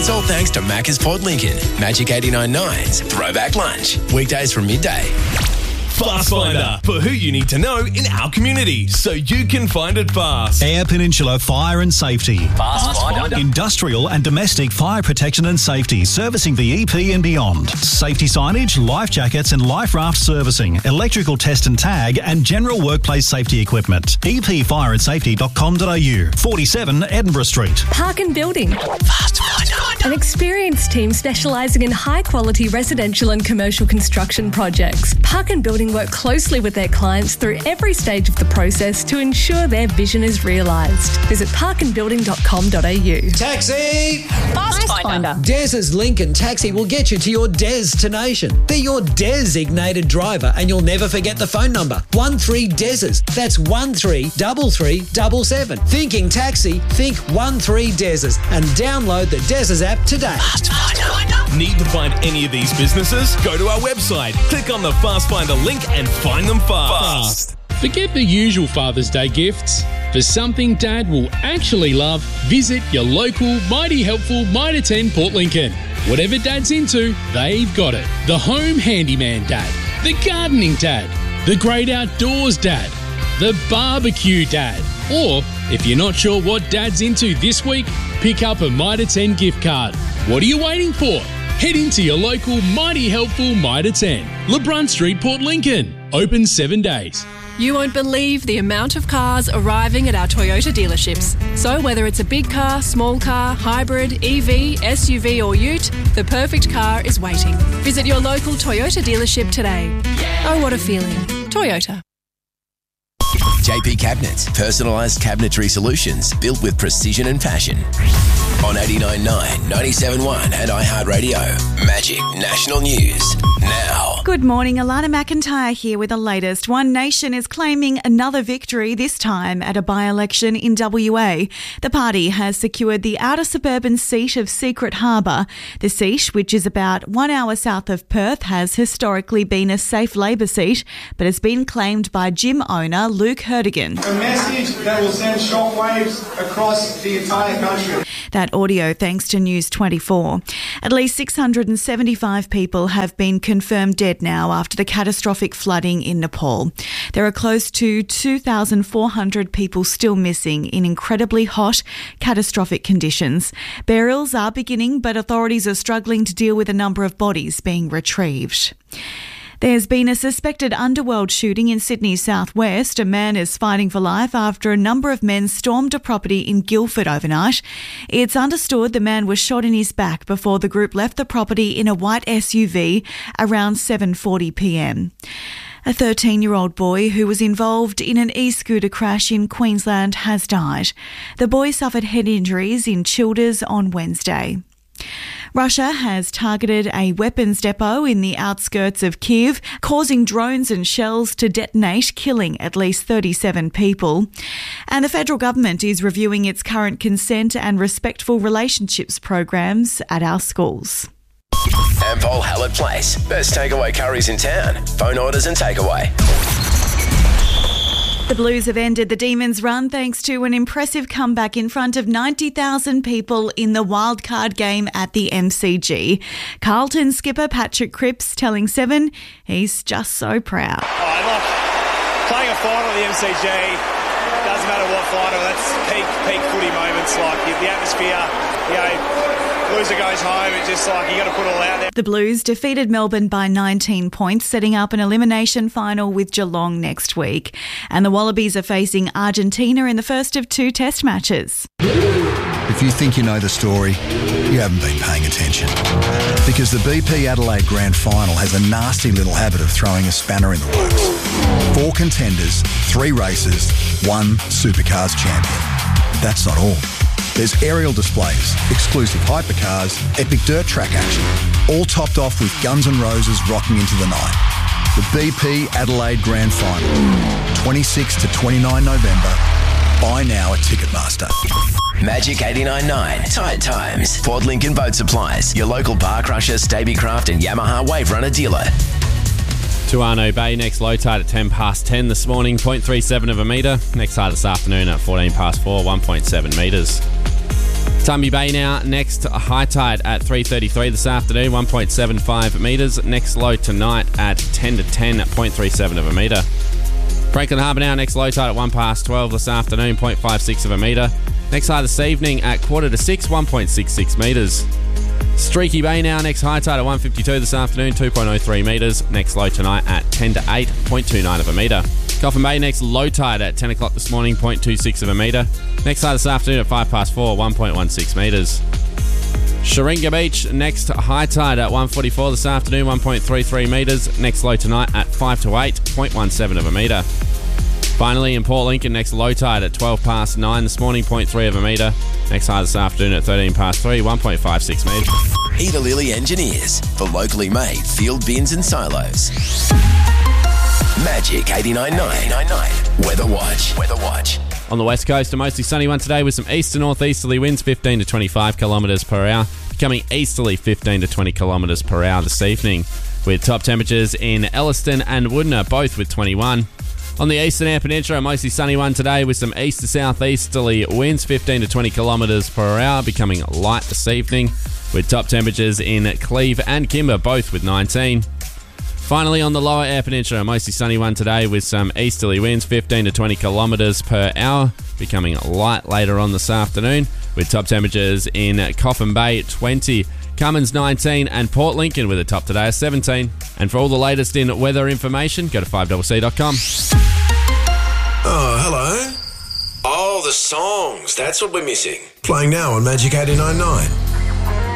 it's all thanks to Macca's Port Lincoln. Magic 89.9's Throwback Lunch. Weekdays from midday. Fast Finder, for who you need to know in our community, so you can find it fast. Air Peninsula Fire and Safety. Fast Finder. Industrial and domestic fire protection and safety, servicing the EP and beyond. Safety signage, life jackets and life raft servicing, electrical test and tag, and general workplace safety equipment. epfireandsafety.com.au, 47 Edinburgh Street. Park and Building. Fast Finder. An experienced team specialising in high-quality residential and commercial construction projects. Park and Building work closely with their clients through every stage of the process to ensure their vision is realised. Visit parkandbuilding.com.au. Taxi! Fast Finder. Des's Lincoln Taxi will get you to your destination. They're your designated driver, and you'll never forget the phone number. 13 Des's. That's 133377. Thinking taxi, think 13 Des's, and download the Des's app today. Fast Finder. Need to find any of these businesses? Go to our website, click on the Fast Finder link and find them fast. Forget the usual Father's Day gifts. For something Dad will actually love, visit your local Mighty Helpful Mitre 10 Port Lincoln. Whatever Dad's into, they've got it. The Home Handyman Dad, the Gardening Dad, the Great Outdoors Dad, the Barbecue Dad. Or, if you're not sure what Dad's into this week, pick up a Mitre 10 gift card. What are you waiting for? Head into your local Mighty Helpful Mitre 10, LeBrun Street, Port Lincoln. Open 7 days. You won't believe the amount of cars arriving at our Toyota dealerships. So whether it's a big car, small car, hybrid, EV, SUV or ute, the perfect car is waiting. Visit your local Toyota dealership today. Oh, what a feeling. Toyota. JP Cabinets, personalised cabinetry solutions built with precision and passion. On 89.9, 97.1 and iHeartRadio. Magic National News now. Good morning, Alana McIntyre here with the latest. One Nation is claiming another victory, this time at a by-election in WA. The party has secured the outer suburban seat of Secret Harbour. The seat, which is about 1 hour south of Perth, has historically been a safe Labor seat, but has been claimed by gym owner Luke Herdigan. A message that will send shockwaves across the entire country. That audio thanks to News 24. At least 675 people have been confirmed dead now after the catastrophic flooding in Nepal. There are close to 2,400 people still missing in incredibly hot, catastrophic conditions. Burials are beginning, but authorities are struggling to deal with a number of bodies being retrieved. There's been a suspected underworld shooting in Sydney's southwest. A man is fighting for life after a number of men stormed a property in Guildford overnight. It's understood the man was shot in his back before the group left the property in a white SUV around 7:40 p.m. A 13-year-old boy who was involved in an e-scooter crash in Queensland has died. The boy suffered head injuries in Childers on Wednesday. Russia has targeted a weapons depot in the outskirts of Kyiv, causing drones and shells to detonate, killing at least 37 people. And the federal government is reviewing its current consent and respectful relationships programs at our schools. Ampol Hallett Place. Best takeaway curries in town. Phone orders and takeaway. The Blues have ended the Demons' run thanks to an impressive comeback in front of 90,000 people in the wildcard game at the MCG. Carlton skipper Patrick Cripps telling Seven he's just so proud. Playing a final at the MCG, doesn't matter what final, that's peak footy moments, like the atmosphere, loser goes home, it's just like you got to put it all out there. The Blues defeated Melbourne by 19 points, setting up an elimination final with Geelong next week. And the Wallabies are facing Argentina in the first of 2 test matches. If you think you know the story, you haven't been paying attention. Because the BP Adelaide Grand Final has a nasty little habit of throwing a spanner in the works. 4 contenders, 3 races, 1 Supercars champion. That's not all. There's aerial displays, exclusive hypercars, epic dirt track action, all topped off with Guns N' Roses rocking into the night. The BP Adelaide Grand Final, 26 to 29 November. Buy now at Ticketmaster. Magic 89.9. Tight Times. Port Lincoln Boat Supplies. Your local bar crusher, Stabicraft and Yamaha Wave Runner dealer. To Arno Bay, next low tide at 10 past 10 this morning, 0.37 of a metre. Next tide this afternoon at 14 past 4, 1.7 metres. Tumby Bay now, next high tide at 3:33 this afternoon, 1.75 metres. Next low tonight at 10 to 10.37 of a metre. Franklin Harbour now, next low tide at 1:12 this afternoon, 0.56 of a metre. Next high this evening at 5:45, 1.66 metres. Streaky Bay now, next high tide at 1:52 this afternoon, 2.03 metres. Next low tonight at 10 to 8.29 of a metre. Coffin Bay next low tide at 10 o'clock this morning, 0.26 of a metre. Next high this afternoon at 4:05, 1.16 metres. Sharinga Beach next high tide at 1:44 this afternoon, 1.33 metres. Next low tonight at 5 to 8.17 of a metre. Finally, in Port Lincoln, next low tide at 9:12 this morning, 0.3 of a metre. Next high this afternoon at 3:13, 1.56 metres. Peter Lilly Engineers for locally made field bins and silos. Magic 89.9. Weather Watch. On the west coast, a mostly sunny one today with some east to northeasterly winds, 15 to 25 kilometres per hour, becoming easterly 15 to 20 kilometres per hour this evening, with top temperatures in Elliston and Woodner, both with 21. On the eastern Eyre Peninsula, a mostly sunny one today with some east to southeasterly winds, 15 to 20 kilometres per hour, becoming light this evening, with top temperatures in Cleve and Kimber, both with 19. Finally, on the lower Eyre Peninsula, a mostly sunny one today with some easterly winds, 15 to 20 kilometres per hour, becoming light later on this afternoon, with top temperatures in Coffin Bay 20, Cummins 19, and Port Lincoln with a top today of 17. And for all the latest in weather information, go to 5cc.com. Oh, hello. Oh, the songs. That's what we're missing. Playing now on Magic 89.9.